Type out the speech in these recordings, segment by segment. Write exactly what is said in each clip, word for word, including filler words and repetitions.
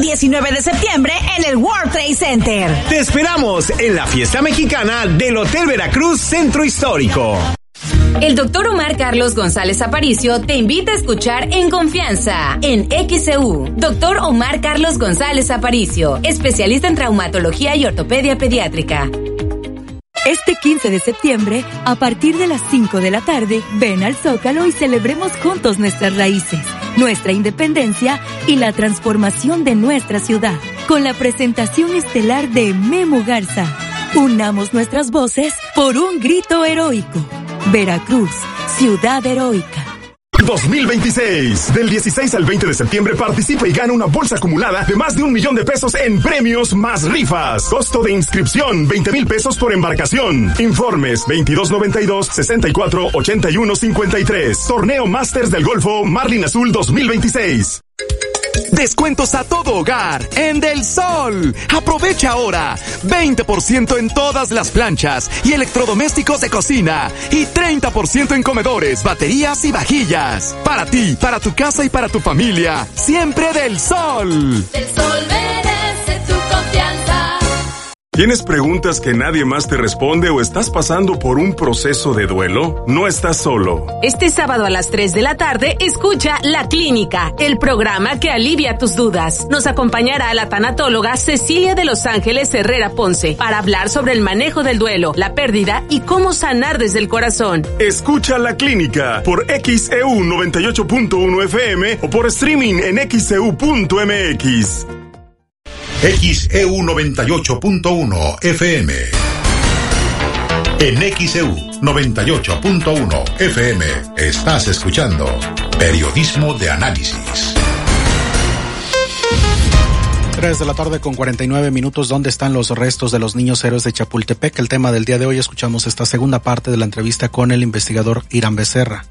diecinueve de septiembre en el World Trade Center. Te esperamos en la fiesta mexicana del Hotel Veracruz Centro Histórico. El doctor Omar Carlos González Aparicio te invita a escuchar En Confianza, en X E U. Doctor Omar Carlos González Aparicio, especialista en traumatología y ortopedia pediátrica. Este quince de septiembre, a partir de las cinco de la tarde, ven al Zócalo y celebremos juntos nuestras raíces, nuestra independencia y la transformación de nuestra ciudad, con la presentación estelar de Memo Garza. Unamos nuestras voces por un grito heroico. Veracruz, ciudad heroica. dos mil veintiséis. Del dieciséis al veinte de septiembre participa y gana una bolsa acumulada de más de un millón de pesos en premios más rifas. Costo de inscripción veinte mil pesos por embarcación. Informes veintidós noventa y dos, sesenta y cuatro, ochenta y uno cincuenta y tres. Torneo Masters del Golfo Marlin Azul dos mil veintiséis. Descuentos a todo hogar en Del Sol. Aprovecha ahora. veinte por ciento en todas las planchas y electrodomésticos de cocina. Y treinta por ciento en comedores, baterías y vajillas. Para ti, para tu casa y para tu familia. Siempre Del Sol. Del Sol merece tu confianza. ¿Tienes preguntas que nadie más te responde o estás pasando por un proceso de duelo? No estás solo. Este sábado a las tres de la tarde, escucha La Clínica, el programa que alivia tus dudas. Nos acompañará la tanatóloga Cecilia de Los Ángeles Herrera Ponce para hablar sobre el manejo del duelo, la pérdida y cómo sanar desde el corazón. Escucha La Clínica por X E U noventa y ocho punto uno F M o por streaming en X E U punto M X. X E U noventa y ocho punto uno F M. En X E U noventa y ocho punto uno F M estás escuchando Periodismo de Análisis. tres de la tarde con cuarenta y nueve minutos. ¿Dónde están los restos de los niños héroes de Chapultepec? El tema del día de hoy. Escuchamos esta segunda parte de la entrevista con el investigador Irán Becerra.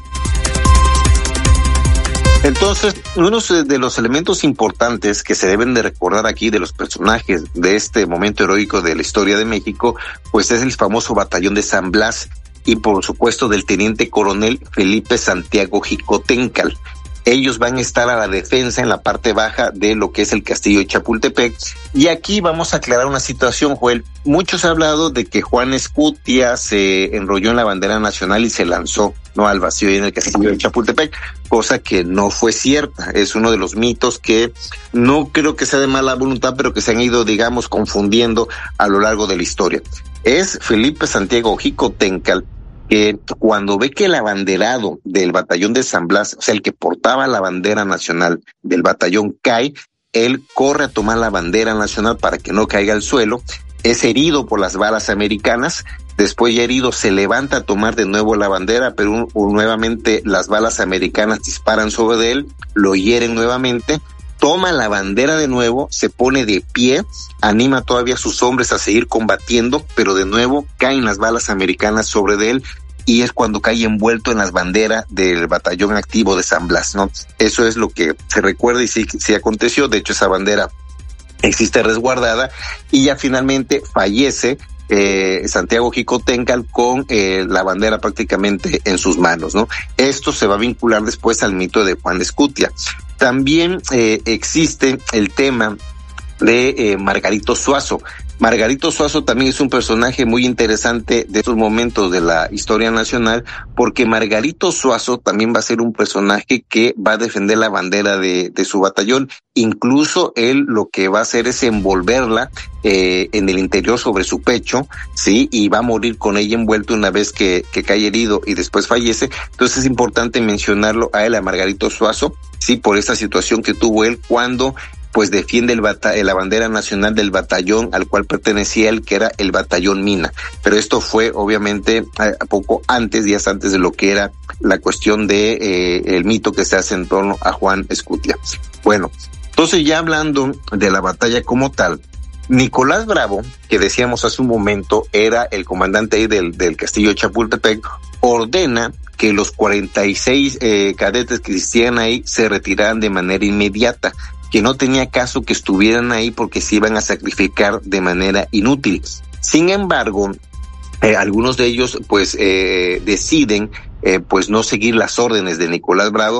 Entonces, uno de los elementos importantes que se deben de recordar aquí de los personajes de este momento heroico de la historia de México, pues es el famoso batallón de San Blas y por supuesto del teniente coronel Felipe Santiago Jicotencal. Ellos van a estar a la defensa en la parte baja de lo que es el castillo de Chapultepec. Y aquí vamos a aclarar una situación, Joel. Muchos han hablado de que Juan Escutia se enrolló en la bandera nacional y se lanzó, ¿no?, al vacío en el castillo de Chapultepec, cosa que no fue cierta. Es uno de los mitos que no creo que sea de mala voluntad, pero que se han ido, digamos, confundiendo a lo largo de la historia. Es Felipe Santiago Jicotencal, que cuando ve que el abanderado del batallón de San Blas, o sea, el que portaba la bandera nacional del batallón, cae, él corre a tomar la bandera nacional para que no caiga al suelo, es herido por las balas americanas, después ya herido se levanta a tomar de nuevo la bandera, pero un, un, nuevamente las balas americanas disparan sobre él, lo hieren nuevamente, toma la bandera de nuevo, se pone de pie, anima todavía a sus hombres a seguir combatiendo, pero de nuevo caen las balas americanas sobre él y es cuando cae envuelto en las banderas del batallón activo de San Blas, ¿no? Eso es lo que se recuerda y sí, sí aconteció. De hecho, esa bandera existe resguardada y ya finalmente fallece eh, Santiago Jicotencal con eh, la bandera prácticamente en sus manos, ¿no? Esto se va a vincular después al mito de Juan Escutia. También eh, existe el tema de eh, Margarito Suazo. Margarito Suazo también es un personaje muy interesante de estos momentos de la historia nacional, porque Margarito Suazo también va a ser un personaje que va a defender la bandera de, de su batallón. Incluso él lo que va a hacer es envolverla eh, en el interior sobre su pecho, sí, y va a morir con ella envuelto una vez que, que cae herido y después fallece. Entonces es importante mencionarlo a él, a Margarito Suazo, sí, por esta situación que tuvo él cuando pues defiende el bata- la bandera nacional del batallón al cual pertenecía él, que era el batallón Mina. Pero esto fue obviamente a poco antes, días antes de lo que era la cuestión de eh, el mito que se hace en torno a Juan Escutia. Bueno, entonces ya hablando de la batalla como tal, Nicolás Bravo, que decíamos hace un momento, era el comandante ahí del, del castillo de Chapultepec, ordena que los cuarenta y seis eh, cadetes que existían ahí se retiraran de manera inmediata, que no tenía caso que estuvieran ahí porque se iban a sacrificar de manera inútil. Sin embargo, eh, algunos de ellos pues eh, deciden eh, pues no seguir las órdenes de Nicolás Bravo,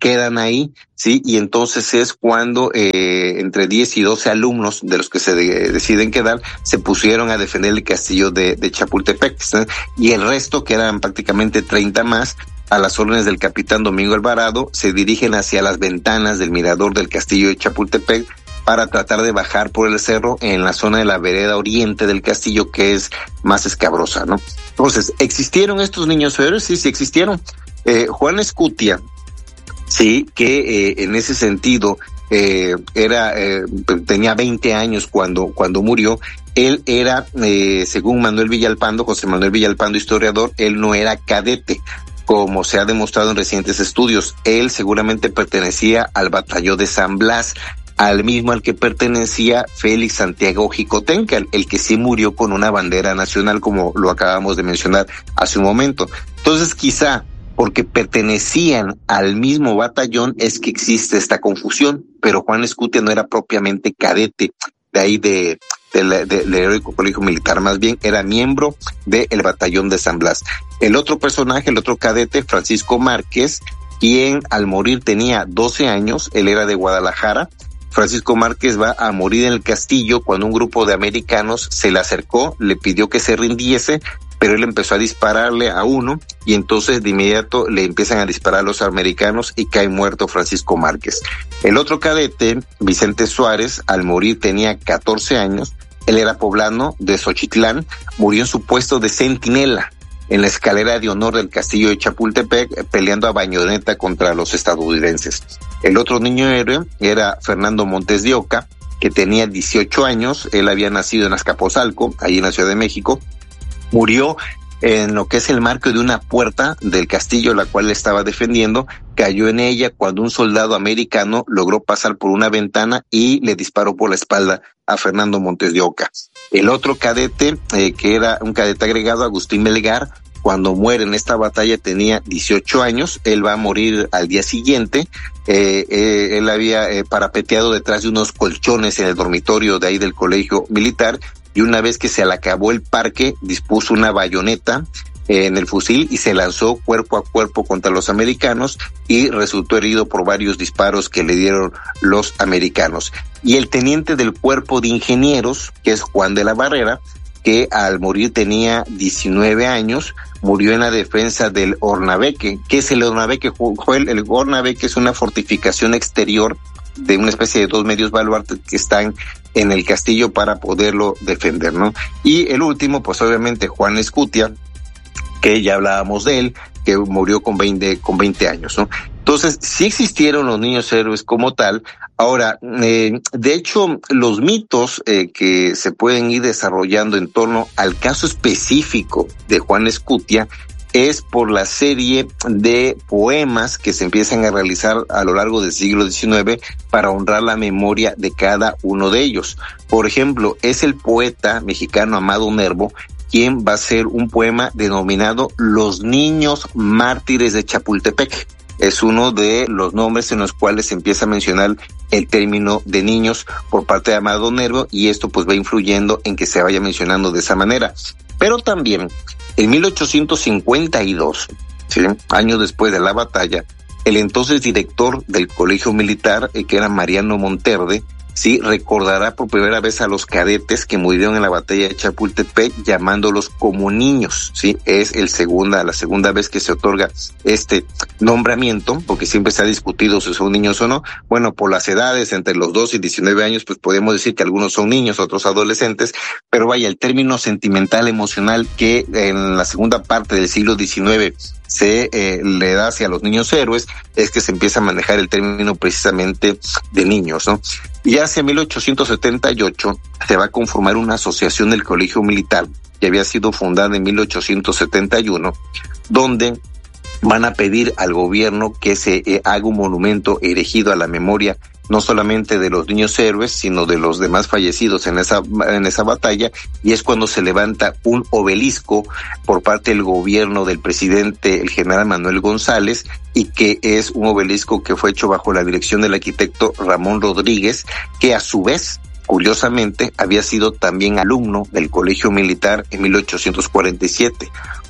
quedan ahí, sí, y entonces es cuando eh, entre diez y doce alumnos de los que se de, deciden quedar se pusieron a defender el castillo de, de Chapultepec, ¿sí? Y el resto, que eran prácticamente treinta más, a las órdenes del capitán Domingo Alvarado, se dirigen hacia las ventanas del mirador del castillo de Chapultepec para tratar de bajar por el cerro en la zona de la vereda oriente del castillo, que es más escabrosa, ¿no? Entonces, ¿existieron estos niños héroes? Sí, sí existieron. Eh, Juan Escutia, sí, que eh, en ese sentido eh, era eh, tenía veinte años cuando cuando murió. Él era, eh, según Manuel Villalpando, José Manuel Villalpando, historiador, él no era cadete, como se ha demostrado en recientes estudios. Él seguramente pertenecía al batallón de San Blas, al mismo al que pertenecía Félix Santiago Jicotenca, el, el que sí murió con una bandera nacional, como lo acabamos de mencionar hace un momento. Entonces, quizá porque pertenecían al mismo batallón es que existe esta confusión, pero Juan Escutia no era propiamente cadete de ahí de del de, de, de heroico colegio militar, más bien era miembro del batallón de San Blas. El otro personaje, el otro cadete, Francisco Márquez, quien al morir tenía doce años, él era de Guadalajara. Francisco Márquez va a morir en el castillo cuando un grupo de americanos se le acercó, le pidió que se rindiese, pero él empezó a dispararle a uno y entonces de inmediato le empiezan a disparar a los americanos y cae muerto Francisco Márquez. El otro cadete, Vicente Suárez, al morir tenía catorce años, él era poblano de Xochitlán, murió en su puesto de centinela en la escalera de honor del castillo de Chapultepec, peleando a bañoneta contra los estadounidenses. El otro niño héroe era Fernando Montes de Oca, que tenía dieciocho años, él había nacido en Azcapotzalco, ahí en la Ciudad de México, murió en lo que es el marco de una puerta del castillo, la cual estaba defendiendo, cayó en ella cuando un soldado americano logró pasar por una ventana y le disparó por la espalda a Fernando Montes de Oca. El otro cadete, eh, que era un cadete agregado, Agustín Melgar, cuando muere en esta batalla tenía dieciocho años, él va a morir al día siguiente, eh, eh, él había eh, parapeteado detrás de unos colchones en el dormitorio de ahí del colegio militar, y una vez que se le acabó el parque, dispuso una bayoneta eh, en el fusil y se lanzó cuerpo a cuerpo contra los americanos y resultó herido por varios disparos que le dieron los americanos. Y el teniente del cuerpo de ingenieros, que es Juan de la Barrera, que al morir tenía diecinueve años, murió en la defensa del Hornabeque. ¿Qué es el Hornabeque, Joel? El Hornabeque es una fortificación exterior de una especie de dos medios baluartes que están en el castillo para poderlo defender, ¿no? Y el último, pues obviamente Juan Escutia, que ya hablábamos de él, que murió con veinte, con veinte años, ¿no? Entonces, sí existieron los niños héroes como tal. Ahora, eh, de hecho, los mitos eh, que se pueden ir desarrollando en torno al caso específico de Juan Escutia es por la serie de poemas que se empiezan a realizar a lo largo del siglo diecinueve para honrar la memoria de cada uno de ellos. Por ejemplo, es el poeta mexicano Amado Nervo quien va a hacer un poema denominado Los Niños Mártires de Chapultepec. Es uno de los nombres en los cuales se empieza a mencionar el término de niños por parte de Amado Nervo, y esto pues va influyendo en que se vaya mencionando de esa manera. Pero también en mil ochocientos cincuenta y dos, ¿sí?, años después de la batalla, el entonces director del colegio militar, eh, que era Mariano Monterde, sí, recordará por primera vez a los cadetes que murieron en la batalla de Chapultepec llamándolos como niños, sí, es el segunda, la segunda vez que se otorga este nombramiento, porque siempre se ha discutido si son niños o no. Bueno, por las edades, entre los dos y diecinueve años, pues podemos decir que algunos son niños, otros adolescentes, pero vaya, el término sentimental, emocional que en la segunda parte del siglo diecinueve se eh, le da hacia los niños héroes, es que se empieza a manejar el término precisamente de niños, ¿no? Y hacia mil ochocientos setenta y ocho se va a conformar una asociación del colegio militar que había sido fundada en mil ochocientos setenta y uno, donde van a pedir al gobierno que se eh, haga un monumento erigido a la memoria no solamente de los niños héroes, sino de los demás fallecidos en esa en esa batalla, y es cuando se levanta un obelisco por parte del gobierno del presidente, el general Manuel González, y que es un obelisco que fue hecho bajo la dirección del arquitecto Ramón Rodríguez, que a su vez, curiosamente, había sido también alumno del colegio militar en mil ochocientos cuarenta y siete.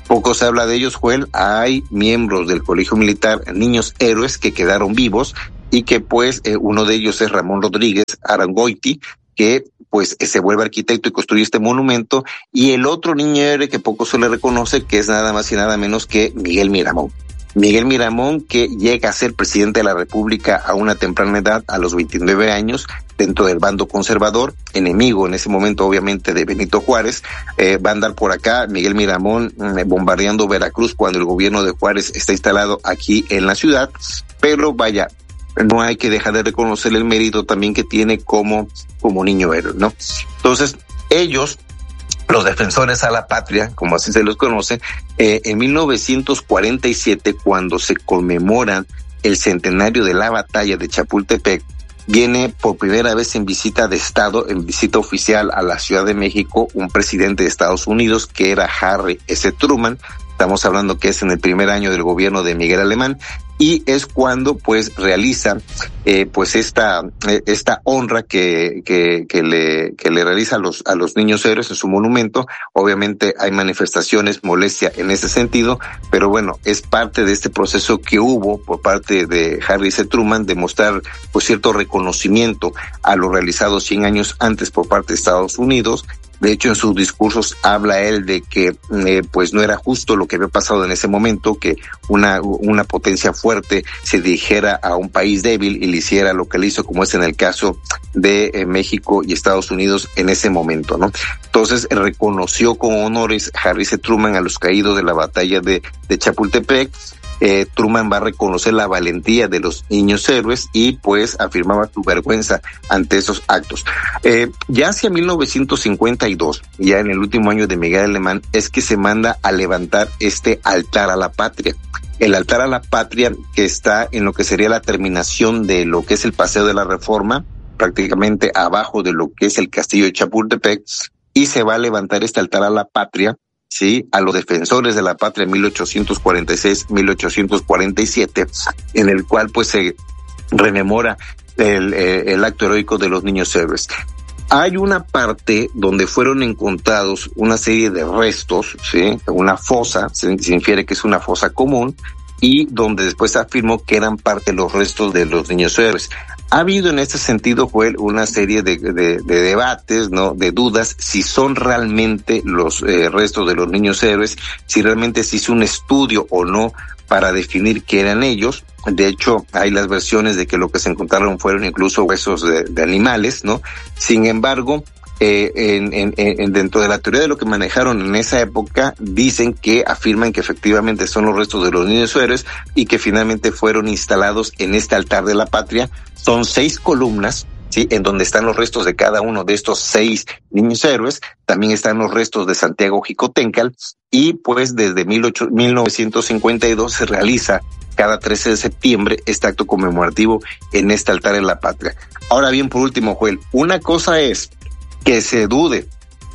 Poco se habla de ellos, Joel. Hay miembros del Colegio Militar, niños héroes que quedaron vivos y que pues eh, uno de ellos es Ramón Rodríguez Arangoiti, que pues se vuelve arquitecto y construye este monumento, y el otro niño héroe que poco se le reconoce, que es nada más y nada menos que Miguel Miramón. Miguel Miramón, que llega a ser presidente de la República a una temprana edad, a los veintinueve años, dentro del bando conservador, enemigo en ese momento obviamente de Benito Juárez. Eh, va a andar por acá Miguel Miramón eh, bombardeando Veracruz cuando el gobierno de Juárez está instalado aquí en la ciudad, pero vaya, no hay que dejar de reconocer el mérito también que tiene como, como niño héroe, ¿no? Entonces, ellos, los defensores a la patria, como así se los conoce, eh, en mil novecientos cuarenta y siete, cuando se conmemora el centenario de la batalla de Chapultepec, viene por primera vez en visita de Estado, en visita oficial a la Ciudad de México, un presidente de Estados Unidos que era Harry S. Truman. Estamos hablando que es en el primer año del gobierno de Miguel Alemán, y es cuando pues realiza eh, pues esta eh, esta honra que que que le que le realiza a los a los niños héroes en su monumento. Obviamente hay manifestaciones, molestia en ese sentido, pero bueno, es parte de este proceso que hubo por parte de Harry S. Truman de mostrar pues cierto reconocimiento a lo realizado cien años antes por parte de Estados Unidos. De hecho, en sus discursos habla él de que eh, pues no era justo lo que había pasado en ese momento, que una una potencia fuerte se dirigiera a un país débil y le hiciera lo que le hizo, como es en el caso de eh, México y Estados Unidos en ese momento, ¿no? Entonces, reconoció con honores Harry S. Truman a los caídos de la batalla de, de Chapultepec. Eh, Truman va a reconocer la valentía de los niños héroes y pues afirmaba su vergüenza ante esos actos. Eh, ya hacia mil novecientos cincuenta y dos, ya en el último año de Miguel Alemán, es que se manda a levantar este altar a la patria. El altar a la patria que está en lo que sería la terminación de lo que es el Paseo de la Reforma, prácticamente abajo de lo que es el Castillo de Chapultepec, y se va a levantar este altar a la patria, sí, a los defensores de la patria en mil ochocientos cuarenta y seis, mil ochocientos cuarenta y siete, en el cual pues se rememora el, el acto heroico de los niños héroes. Hay una parte donde fueron encontrados una serie de restos, sí, una fosa, se, se infiere que es una fosa común, y donde después se afirmó que eran parte de los restos de los niños héroes. Ha habido en este sentido, Joel, una serie de, de, de debates, ¿no? De dudas si son realmente los eh, restos de los niños héroes, si realmente se hizo un estudio o no para definir qué eran ellos. De hecho, hay las versiones de que lo que se encontraron fueron incluso huesos de, de animales, ¿no? Sin embargo, eh, en, en, en, dentro de la teoría de lo que manejaron en esa época, dicen que afirman que efectivamente son los restos de los niños héroes y que finalmente fueron instalados en este altar de la patria. Son seis columnas, sí, en donde están los restos de cada uno de estos seis niños héroes. También están los restos de Santiago Jicotencal, y pues desde mil novecientos cincuenta y dos se realiza cada trece de septiembre este acto conmemorativo en este altar en la patria. Ahora bien, por último, Joel, una cosa es que se dude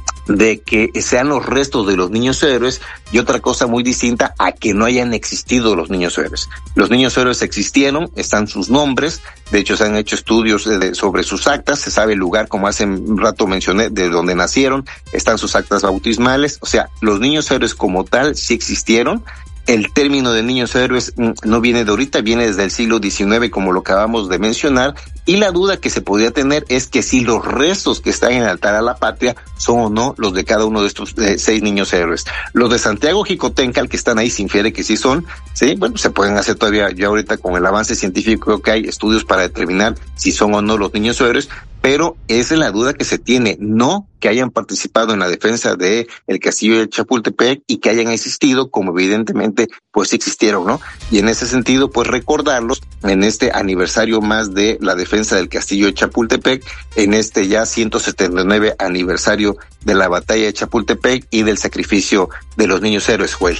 de que sean los restos de los niños héroes, y otra cosa muy distinta a que no hayan existido los niños héroes. Los niños héroes existieron, están sus nombres, de hecho se han hecho estudios de, sobre sus actas, se sabe el lugar, como hace un rato mencioné, de donde nacieron, están sus actas bautismales. O sea, los niños héroes como tal sí existieron. El término de niños héroes no viene de ahorita, viene desde el siglo diecinueve, como lo acabamos de mencionar, y la duda que se podría tener es que si los restos que están en el altar a la patria son o no los de cada uno de estos eh, seis niños héroes. Los de Santiago Jicotencal, que están ahí, se infiere que sí son, sí, bueno, se pueden hacer todavía, ya ahorita con el avance científico que hay, estudios para determinar si son o no los niños héroes, pero esa es la duda que se tiene, no que hayan participado en la defensa de el castillo de Chapultepec y que hayan existido, como evidentemente pues existieron, ¿no? Y en ese sentido, pues recordarlos en este aniversario más de la defensa del castillo de Chapultepec, en este ya ciento setenta y nueve aniversario de la batalla de Chapultepec y del sacrificio de los niños héroes, Joel.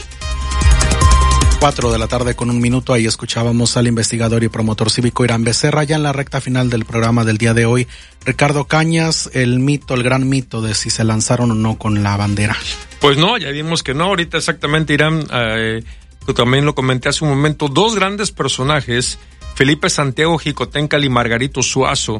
Cuatro de la tarde con un minuto, ahí escuchábamos al investigador y promotor cívico Irán Becerra. Ya en la recta final del programa del día de hoy, Ricardo Cañas, el mito, el gran mito de si se lanzaron o no con la bandera. Pues no, ya vimos que no, ahorita exactamente Irán, eh, que también lo comenté hace un momento, dos grandes personajes, Felipe Santiago Jicotencal y Margarito Suazo,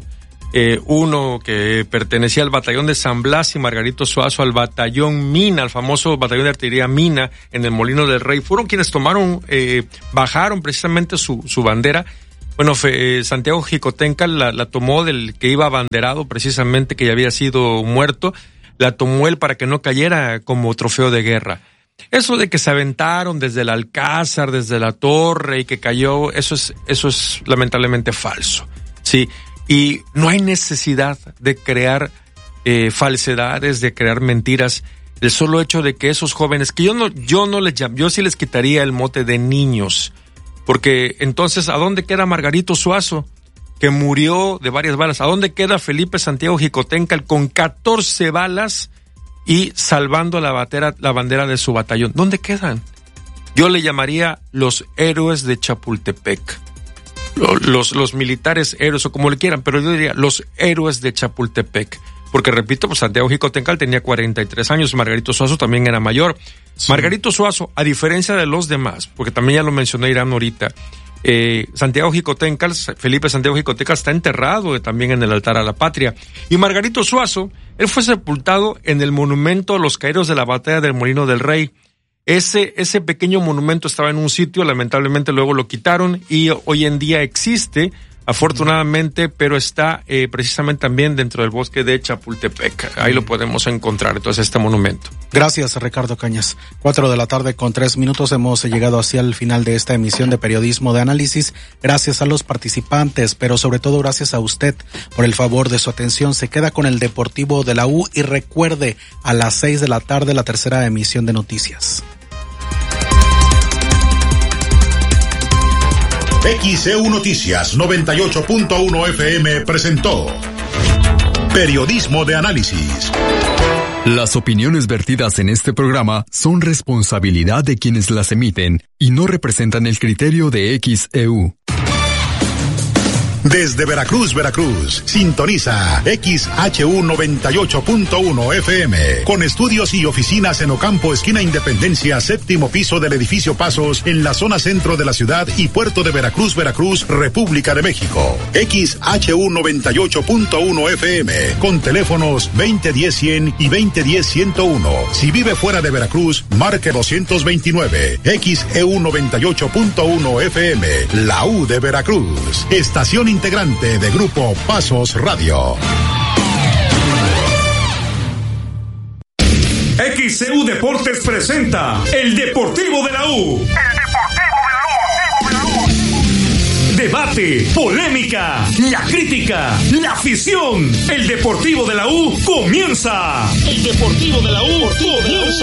Eh, uno que pertenecía al batallón de San Blas y Margarito Suazo al batallón Mina, al famoso batallón de artillería Mina en el Molino del Rey. Fueron quienes tomaron, eh, bajaron precisamente su, su bandera. Bueno, fe, eh, Santiago Jicotencal la, la tomó del que iba abanderado precisamente, que ya había sido muerto, la tomó él para que no cayera como trofeo de guerra. Eso de que se aventaron desde el Alcázar, desde la torre y que cayó, eso es, eso es lamentablemente falso. Sí. Y no hay necesidad de crear eh, falsedades, de crear mentiras. El solo hecho de que esos jóvenes, que yo no, yo no les llamo, yo sí les quitaría el mote de niños, porque entonces, ¿a dónde queda Margarito Suazo, que murió de varias balas? ¿A dónde queda Felipe Santiago Jicotencal con catorce balas y salvando la bandera, la bandera de su batallón? ¿Dónde quedan? Yo le llamaría los héroes de Chapultepec. Los, los militares héroes, o como le quieran, pero yo diría los héroes de Chapultepec, porque repito, pues Santiago Jicotencal tenía cuarenta y tres años, Margarito Suazo también era mayor. Sí. Margarito Suazo, a diferencia de los demás, porque también ya lo mencionó Irán ahorita, eh, Santiago Jicotencal, Felipe Santiago Jicotencal está enterrado también en el altar a la patria, y Margarito Suazo, él fue sepultado en el monumento a los caídos de la batalla del Molino del Rey. Ese, ese pequeño monumento estaba en un sitio, lamentablemente luego lo quitaron y hoy en día existe, afortunadamente, pero está eh, precisamente también dentro del bosque de Chapultepec. Ahí lo podemos encontrar, entonces, este monumento. Gracias, Ricardo Cañas. Cuatro de la tarde con tres minutos, hemos llegado hacia el final de esta emisión de Periodismo de Análisis. Gracias a los participantes, pero sobre todo gracias a usted por el favor de su atención. Se queda con el Deportivo de la U y recuerde, a las seis de la tarde, la tercera emisión de noticias. X E U Noticias noventa y ocho punto uno F M presentó Periodismo de Análisis. Las opiniones vertidas en este programa son responsabilidad de quienes las emiten y no representan el criterio de X E U. Desde Veracruz, Veracruz, sintoniza X H U noventa y ocho punto uno F M, con estudios y oficinas en Ocampo, esquina Independencia, séptimo piso del edificio Pasos, en la zona centro de la ciudad y puerto de Veracruz, Veracruz, República de México. X H U noventa y ocho punto uno F M, con teléfonos veinte diez cien y veinte diez ciento uno. Si vive fuera de Veracruz, marque doscientos veintinueve. X E U noventa y ocho punto uno F M, la U de Veracruz. Estación integrante de Grupo Pasos Radio. X E U Deportes presenta el Deportivo de la U. El Deportivo de la U. Debate, polémica, la crítica, la afición. El Deportivo de la U comienza. El Deportivo de la U comienza.